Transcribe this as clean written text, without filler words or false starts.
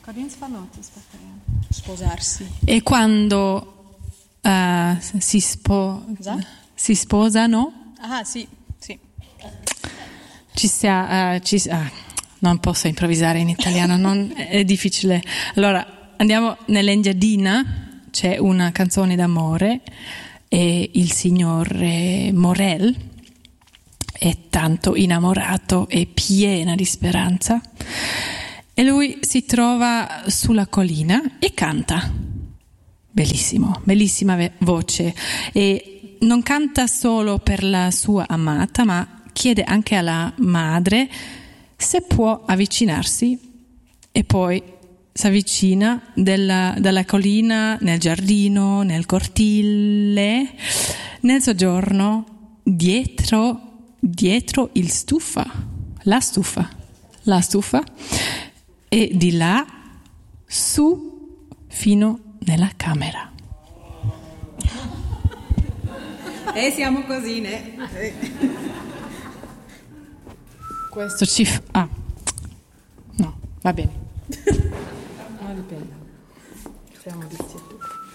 Sposarsi. E quando si sposano, Ah, sì. non posso improvvisare in italiano, è difficile. Allora, andiamo nell'Engiadina, c'è una canzone d'amore e il signore Morel è tanto innamorato e piena di speranza e lui si trova sulla collina e canta. Bellissimo, bellissima voce, e non canta solo per la sua amata, ma chiede anche alla madre se può avvicinarsi, e poi si avvicina dalla collina nel giardino, nel cortile, nel soggiorno, dietro la stufa, e di là su fino nella camera. E siamo così, né? Questo no, va bene. Non dipende. Siamo vizi.